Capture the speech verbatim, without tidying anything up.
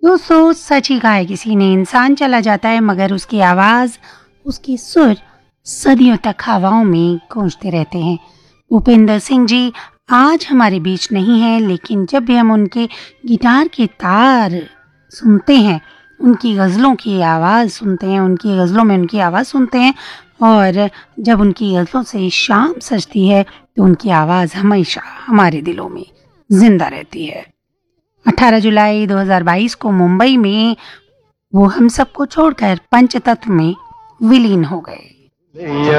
दोस्तों सच ही कहा है किसी ने, इंसान चला जाता है मगर उसकी आवाज़, उसके सुर सदियों तक हवाओं में गूंजते रहते हैं। भूपेंद्र सिंह जी आज हमारे बीच नहीं हैं, लेकिन जब भी हम उनके गिटार के तार सुनते हैं, उनकी गज़लों की आवाज़ सुनते हैं, उनकी गज़लों में उनकी आवाज़ सुनते हैं और जब उनकी गज़लों से शाम सजती है तो उनकी आवाज़ हमेशा हमारे दिलों में जिंदा रहती है। अठारह जुलाई दो हज़ार बाईस को मुंबई में वो हम सबको छोड़कर पंचतत्व में विलीन हो गए।